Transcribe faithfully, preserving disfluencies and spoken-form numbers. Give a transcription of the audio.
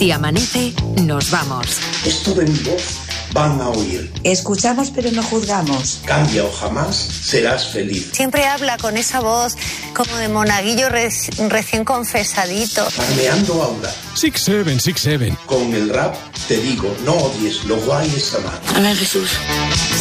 Si amanece, nos vamos. Esto de mi voz van a oír. Escuchamos pero no juzgamos. Cambia o jamás serás feliz. Siempre habla con esa voz como de monaguillo reci- recién confesadito. Farmeando aura. Six Seven, Six Seven. Con el rap te digo, no odies, lo guay es amar. Amén, Jesús.